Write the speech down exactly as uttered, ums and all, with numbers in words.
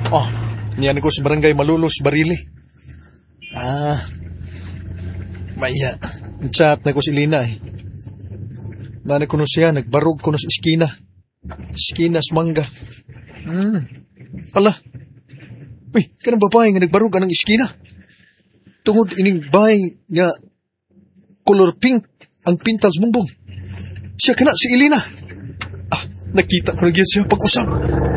Oh, niyan ko sa barangay Malulos, Barili. Ah, maya. Chat na ko si Lina eh. Nana ko no siya, nagbarog ko no sa iskina. Iskina sa mangga. Hmm. Ala. Uy, kanang babae nga nagbarog anang iskina. Tungod ining bahay nga color pink ang pintal sa bumbong. Siya kana si Elena. Ah, nakita ko na gyud siya pag-usap.